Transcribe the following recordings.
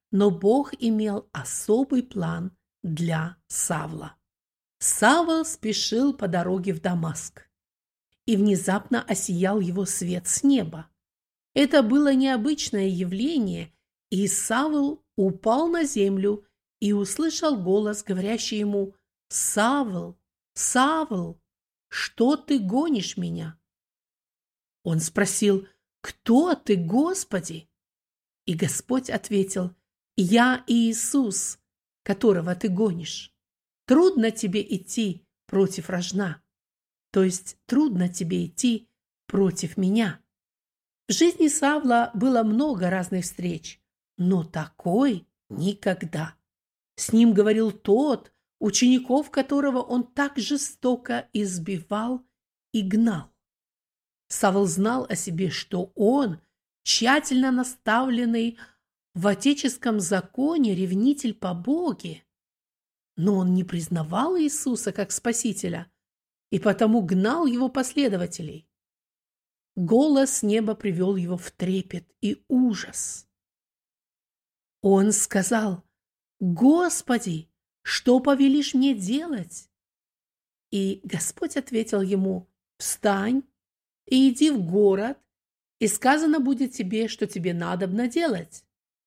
но Бог имел особый план для Савла. Савл спешил по дороге в Дамаск, и внезапно осиял его свет с неба. Это было необычное явление, и Савл упал на землю и услышал голос, говорящий ему: «Савл, Савл, что ты гонишь меня?» Он спросил: «Кто ты, Господи?» И Господь ответил: «Я Иисус, которого ты гонишь. Трудно тебе идти против рожна, то есть трудно тебе идти против меня». В жизни Савла было много разных встреч, но такой никогда. С ним говорил тот, учеников которого он так жестоко избивал и гнал. Савл знал о себе, что он, тщательно наставленный в отеческом законе ревнитель по Боге, но он не признавал Иисуса как Спасителя и потому гнал его последователей. Голос с неба привел его в трепет и ужас. Он сказал: «Господи, что повелишь мне делать?» И Господь ответил ему: «Встань и иди в город, и сказано будет тебе, что тебе надобно делать».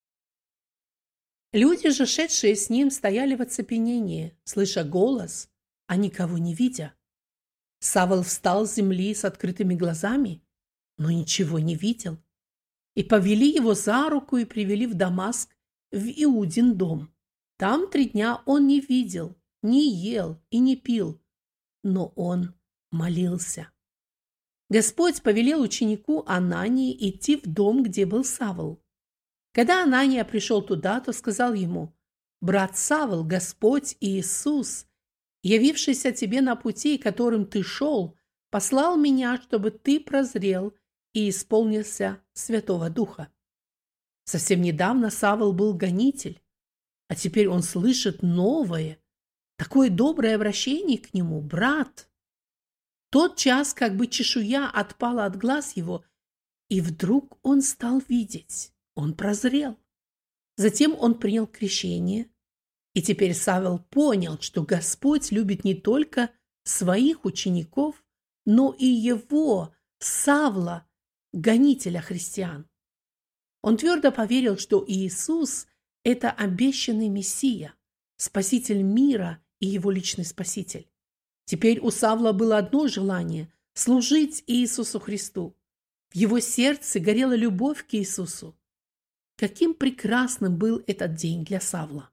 Люди же, шедшие с ним, стояли в оцепенении, слыша голос, а никого не видя. Савл встал с земли с открытыми глазами, но ничего не видел. И повели его за руку и привели в Дамаск, в Иудин дом. Там 3 дня он не видел, не ел и не пил, но он молился. Господь повелел ученику Анании идти в дом, где был Савл. Когда Анания пришел туда, то сказал ему: «Брат Савл, Господь Иисус, явившийся тебе на пути, которым ты шел, послал меня, чтобы ты прозрел и исполнился Святого Духа». Совсем недавно Савл был гонитель, а теперь он слышит новое, такое доброе обращение к нему: «Брат». Тот час как бы чешуя отпала от глаз его, и вдруг он стал видеть, он прозрел. Затем он принял крещение, и теперь Савл понял, что Господь любит не только своих учеников, но и его, Савла, гонителя христиан. Он твердо поверил, что Иисус – это обещанный Мессия, Спаситель мира и его личный Спаситель. Теперь у Савла было одно желание – служить Иисусу Христу. В его сердце горела любовь к Иисусу. Каким прекрасным был этот день для Савла!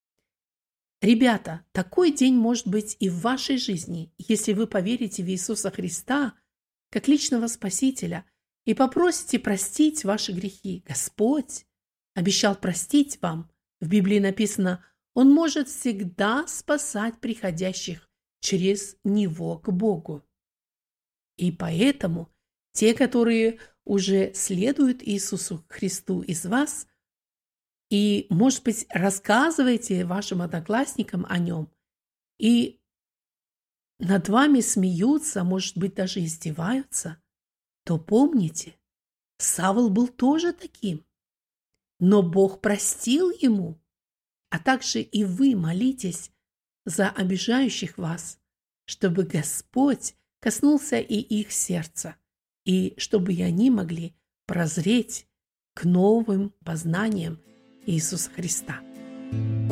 Ребята, такой день может быть и в вашей жизни, если вы поверите в Иисуса Христа как личного Спасителя и попросите простить ваши грехи. Господь обещал простить вам. В Библии написано: Он может всегда спасать приходящих через Него к Богу. И поэтому те, которые уже следуют Иисусу Христу из вас, и, может быть, рассказываете вашим одноклассникам о Нем, и над вами смеются, может быть, даже издеваются, то помните, Савл был тоже таким, но Бог простил ему, а также и вы молитесь за обижающих вас, чтобы Господь коснулся и их сердца, и чтобы и они могли прозреть к новым познаниям Иисуса Христа.